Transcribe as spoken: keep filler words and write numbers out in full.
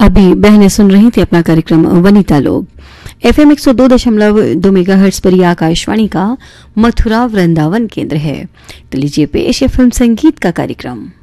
अभी बहनें सुन रही थी अपना कार्यक्रम वनिता लोग। एफएम एक सौ दो दशमलव दो मेगाहर्ट्ज पर यह आकाशवाणी का मथुरा वृंदावन केंद्र है। तो लीजिए पेश है फिल्म संगीत का कार्यक्रम।